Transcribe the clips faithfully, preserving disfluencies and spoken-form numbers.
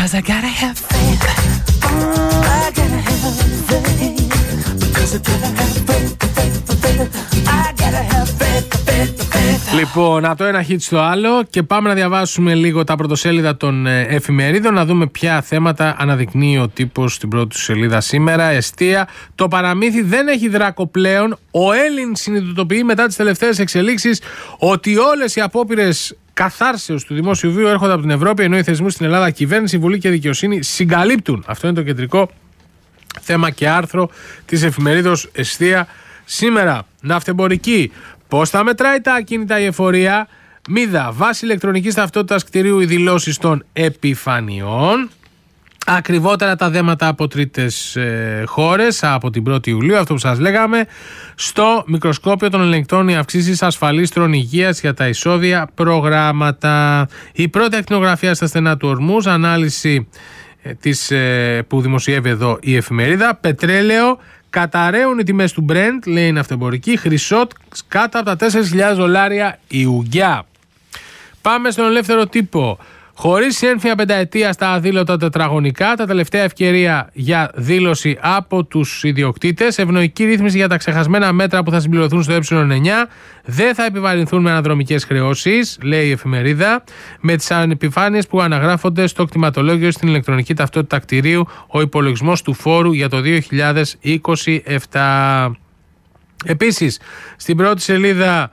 Cause I gotta have faith. Oh, I gotta have faith. Because I gotta have faith, faith, faith. I gotta have faith, faith, faith. Λοιπόν, από το ένα hit στο άλλο και πάμε να διαβάσουμε λίγο τα πρωτοσέλιδα των εφημερίδων, να δούμε ποια θέματα αναδεικνύει ο τύπος στην πρώτη του σελίδα σήμερα. Εστία, το παραμύθι δεν έχει δράκο πλέον. Ο Έλλην συνειδητοποιεί μετά τις τελευταίες εξελίξεις ότι όλες οι απόπειρες καθάρσεως του δημόσιου βίου έρχονται από την Ευρώπη, ενώ οι θεσμοί στην Ελλάδα, κυβέρνηση, Βουλή και δικαιοσύνη συγκαλύπτουν. Αυτό είναι το κεντρικό θέμα και άρθρο της εφημερίδος Εστία σήμερα. Ναυτεμπορική. Πώς θα μετράει τα ακίνητα η εφορία? Μίδα. Βάση ηλεκτρονικής ταυτότητας κτηρίου οι δηλώσεις των επιφανειών. Ακριβότερα τα δέματα από τρίτες ε, χώρες από την πρώτη Ιουλίου, αυτό που σας λέγαμε. Στο μικροσκόπιο των ελεγκτών οι αυξήσεις ασφαλίστρων υγείας για τα εισόδια προγράμματα. Η πρώτη ακτινογραφία στα στενά του Ορμούς, ανάλυση ε, της, ε, που δημοσιεύει εδώ η εφημερίδα. Πετρέλαιο, καταραίουν οι τιμές του Brent, λέει η ναυτεμπορική. Χρυσό κάτω από τα τέσσερις χιλιάδες δολάρια η ουγγιά. Πάμε στον ελεύθερο τύπο. Χωρίς ένφια πενταετία στα αδήλωτα τετραγωνικά, τα τελευταία ευκαιρία για δήλωση από τους ιδιοκτήτες. Ευνοϊκή ρύθμιση για τα ξεχασμένα μέτρα που θα συμπληρωθούν στο ε εννιά. Δεν θα επιβαρυνθούν με αναδρομικές χρεώσεις, λέει η εφημερίδα, με τις ανεπιφάνειες που αναγράφονται στο κτηματολόγιο στην ηλεκτρονική ταυτότητα κτηρίου, ο υπολογισμός του φόρου για το δύο χιλιάδες είκοσι επτά. Επίσης, στην πρώτη σελίδα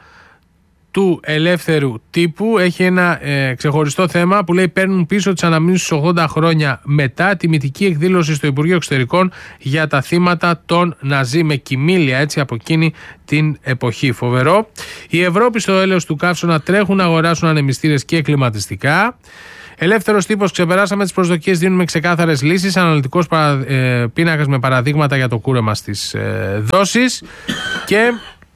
του ελεύθερου τύπου έχει ένα ε, ξεχωριστό θέμα που λέει παίρνουν πίσω τις αναμνήσεις ογδόντα χρόνια μετά, τιμητική εκδήλωση στο Υπουργείο Εξωτερικών για τα θύματα των Ναζί, με κοιμήλια έτσι από εκείνη την εποχή. Φοβερό. Η Ευρώπη στο έλεος του καύσωνα τρέχουν να αγοράσουν ανεμιστήρες και κλιματιστικά. Ελεύθερος τύπος, ξεπεράσαμε τις προσδοκίες, δίνουμε ξεκάθαρες λύσεις. Αναλυτικός παρα, ε, πίνακας με παραδείγματα για το κούρεμα στις ε, δόσεις. Και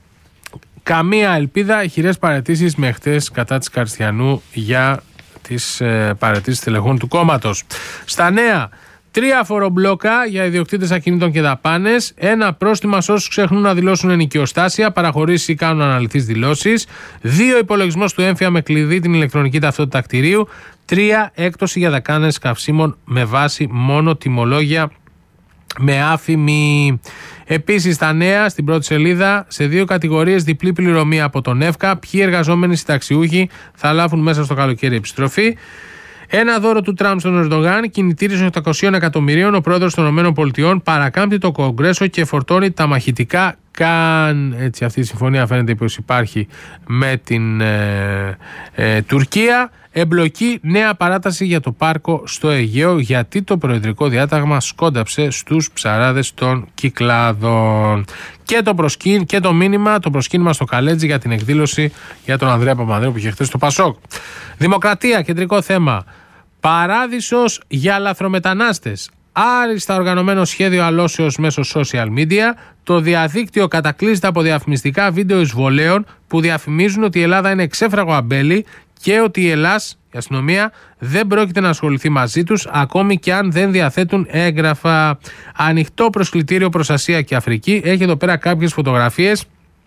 καμία ελπίδα, χειρές παραιτήσεις με χτες κατά της Καριστιανού για τις ε, παραιτήσεις τελεχών του κόμματος. Στα νέα, τρία φορομπλόκα για ιδιοκτήτες ακινήτων και δαπάνες, ένα πρόστιμα σε όσους ξεχνούν να δηλώσουν ενοικιοστάσια, παραχωρήσεις ή κάνουν αναλυθείς δηλώσεις, δύο υπολογισμός του έμφυα με κλειδί την ηλεκτρονική ταυτότητα κτηρίου, τρία έκπτωση για δακάνες καυσίμων με βάση μόνο τιμολόγια με άφημη. Επίσης, τα νέα στην πρώτη σελίδα, σε δύο κατηγορίες διπλή πληρωμή από τον ΕΦΚΑ. Ποιοι εργαζόμενοι συνταξιούχοι θα λάβουν μέσα στο καλοκαίρι επιστροφή. Ένα δώρο του Τραμπ στον Ερντογάν, κινητήρης οκτακόσια εκατομμυρίων. Ο πρόεδρος των ΗΠΑ παρακάμπτει το Κογκρέσο και φορτώνει τα μαχητικά καν. Έτσι, αυτή η συμφωνία φαίνεται πως υπάρχει με την ε, ε, Τουρκία. Εμπλοκή, νέα παράταση για το πάρκο στο Αιγαίο, γιατί το προεδρικό διάταγμα σκόνταψε στους ψαράδες των Κυκλάδων. Και το, προσκύν, και το μήνυμα, το προσκύνημα στο Καλέτζι για την εκδήλωση για τον Ανδρέα Παπανδρέου που είχε χθες στο Πασόκ. Δημοκρατία, κεντρικό θέμα. Παράδεισος για λαθρομετανάστες. Άριστα οργανωμένο σχέδιο αλώσεως μέσω social media. Το διαδίκτυο κατακλείζεται από διαφημιστικά βίντεο εισβολέων που διαφημίζουν ότι η Ελλάδα είναι εξέφραγο αμπέλι και ότι η Ελλάς, η αστυνομία, δεν πρόκειται να ασχοληθεί μαζί τους ακόμη και αν δεν διαθέτουν έγγραφα. Ανοιχτό προσκλητήριο προς Ασία και Αφρική. Έχει εδώ πέρα κάποιες φωτογραφίες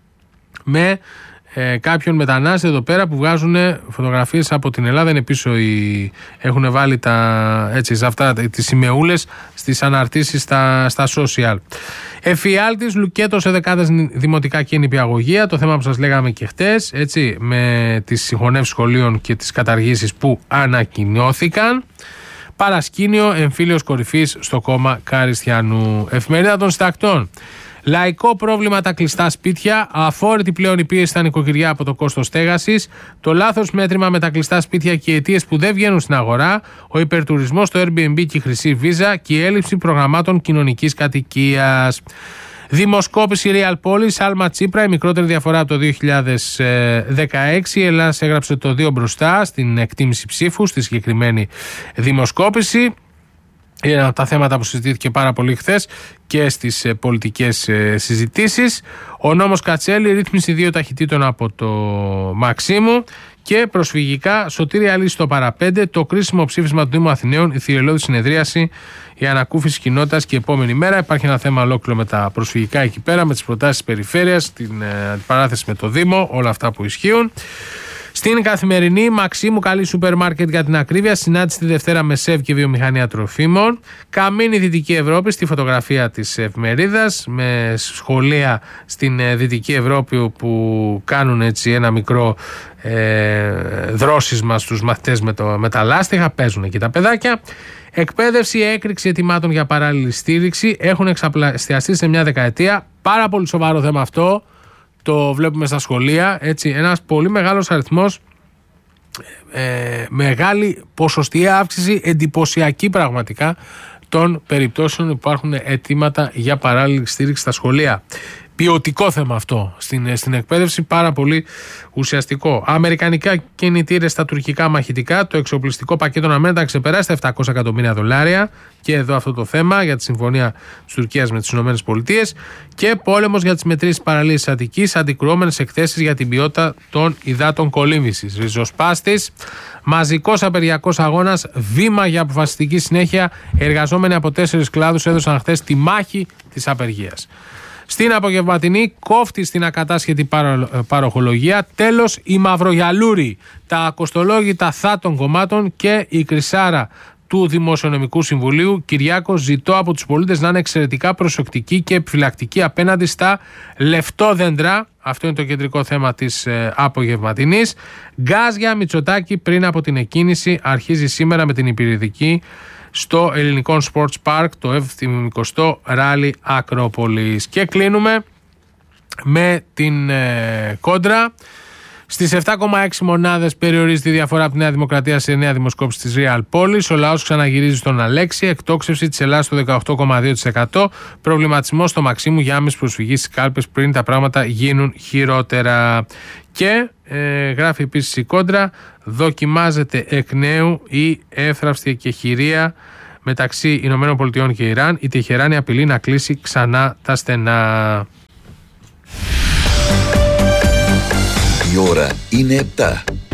με ε, κάποιον μετανάστε εδώ πέρα που βγάζουν φωτογραφίες από την Ελλάδα. Είναι πίσω οι, έχουν βάλει τα, έτσι, σε αυτά, τις σημεούλες στις αναρτήσεις στα, στα social. Εφιάλτης, λουκέτο σε δεκάδες δημοτικά και νηπιαγωγεία. Το θέμα που σας λέγαμε και χτες, έτσι, με τις συγχωνεύσεις σχολείων και τις καταργήσεις που ανακοινώθηκαν. Παρασκήνιο, εμφύλιος κορυφής στο κόμμα Καριστιανού. Εφημερίδα των Συντακτών. Λαϊκό πρόβλημα τα κλειστά σπίτια. Αφόρητη πλέον η πίεση στα νοικοκυριά από το κόστος στέγασης. Το λάθος μέτρημα με τα κλειστά σπίτια και οι αιτίες που δεν βγαίνουν στην αγορά. Ο υπερτουρισμός στο Airbnb και η χρυσή βίζα. Και η έλλειψη προγραμμάτων κοινωνικής κατοικίας. Δημοσκόπηση Real Police, Άλμα Τσίπρα, η μικρότερη διαφορά από το δύο χιλιάδες δεκαέξι. Η Ελλάδα έγραψε το δύο μπροστά στην εκτίμηση ψήφου στη συγκεκριμένη δημοσκόπηση. Είναι από τα θέματα που συζητήθηκε πάρα πολύ χθες και στις ε, πολιτικές ε, συζητήσεις. Ο νόμος Κατσέλη, ρύθμιση δύο ταχυτήτων από το Μαξίμου. Και προσφυγικά, Σωτήρια Λύση στο παραπέντε, το κρίσιμο ψήφισμα του Δήμου Αθηναίων, η θηριολώδη συνεδρίαση, η ανακούφιση κοινότητας και η επόμενη μέρα. Υπάρχει ένα θέμα ολόκληρο με τα προσφυγικά εκεί πέρα, με τις προτάσεις της περιφέρειας, την ε, αντιπαράθεση με το Δήμο, όλα αυτά που ισχύουν. Στην Καθημερινή, Μαξίμου καλή σούπερ μάρκετ για την ακρίβεια. Συνάντηση τη Δευτέρα με ΣΕΒ και Βιομηχανία Τροφίμων. Καμίνη Δυτική Ευρώπη, στη φωτογραφία της εφημερίδας, με σχολεία στην Δυτική Ευρώπη που κάνουν έτσι ένα μικρό ε, δρόσισμα στους μαθητές με, το, με τα λάστιχα. Παίζουν εκεί τα παιδάκια. Εκπαίδευση, έκρηξη ετοιμάτων για παράλληλη στήριξη έχουν εξαπλαστιαστεί σε μια δεκαετία. Πάρα πολύ σοβαρό θέμα αυτό. Το βλέπουμε στα σχολεία. Έτσι, ένας πολύ μεγάλος αριθμός, ε, μεγάλη ποσοστιαία αύξηση, εντυπωσιακή πραγματικά, των περιπτώσεων που υπάρχουν αιτήματα για παράλληλη στήριξη στα σχολεία. Ποιοτικό θέμα αυτό στην, στην εκπαίδευση, πάρα πολύ ουσιαστικό. Αμερικανικά κινητήρες στα τουρκικά μαχητικά, το εξοπλιστικό πακέτο αναμένεται να ξεπεράσει τα επτακόσια εκατομμύρια δολάρια. Και εδώ αυτό το θέμα για τη συμφωνία της Τουρκίας με τις ΗΠΑ. Και πόλεμος για τις μετρήσεις παραλίας της Αττικής, αντικρουόμενες εκθέσεις για την ποιότητα των υδάτων κολύμβησης. Ριζοσπάστης, μαζικός απεργιακός αγώνας, βήμα για αποφασιστική συνέχεια. Εργαζόμενοι από τέσσερις κλάδους έδωσαν χθες τη μάχη της απεργίας. Στην απογευματινή, κόφτη στην ακατάσχετη παροχολογία. Τέλος, η μαυρογιαλούρη, τα ακοστολόγητα θα των κομμάτων και η κρυσάρα του Δημοσιονομικού Συμβουλίου. Κυριάκος, ζητώ από τους πολίτες να είναι εξαιρετικά προσεκτικοί και επιφυλακτικοί απέναντι στα λεφτόδεντρα. Αυτό είναι το κεντρικό θέμα της ε, απογευματινής. Γκάζια Μητσοτάκη πριν από την εκκίνηση αρχίζει σήμερα με την υπηρετική στο Ελληνικό Sports Park, το εβδομηκοστό Ράλι Ακρόπολης. Και κλείνουμε με την ε, κόντρα. Στις επτά κόμμα έξι μονάδες περιορίζεται η διαφορά από τη Νέα Δημοκρατία σε νέα δημοσκόπηση της Real Πόλης. Ο λαός ξαναγυρίζει στον Αλέξη. Εκτόξευση της Ελλάδας στο δεκαοκτώ κόμμα δύο τοις εκατό. Προβληματισμός στο Μαξίμου για άμεση προσφυγή στις κάλπες πριν τα πράγματα γίνουν χειρότερα. Και ε, γράφει επίσης η κόντρα, δοκιμάζεται εκ νέου η εύθραυστη εκεχηρία μεταξύ Ηνωμένων Πολιτειών και Ιράν. Η Τεχεράνη απειλεί να κλείσει ξανά τα στενά. Η ώρα είναι επτά.